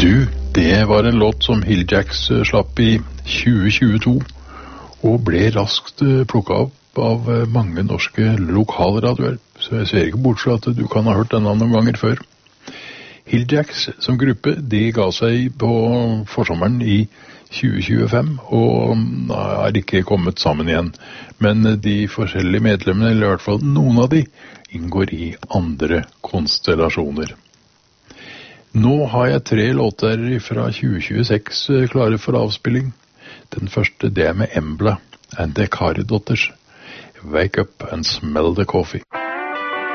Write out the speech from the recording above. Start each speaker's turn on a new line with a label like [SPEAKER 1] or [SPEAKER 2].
[SPEAKER 1] Du, det var en låt som Hilljacks slapp i 2022, og ble raskt plukket opp av mange norske lokalradioer, så jeg ser ikke bort fra at du kan ha hørt denne noen ganger før. Hilljacks som gruppe, de ga seg på forsommeren i 2025, og har ikke kommet sammen igjen. Men de forskjellige medlemmene, eller i hvert fall noen av de, inngår i andre konstellasjoner. Nå har jeg 3 låter fra 2026 klare for avspilling. Den første, det med Embla and the Karidotters. Wake up and smell the coffee.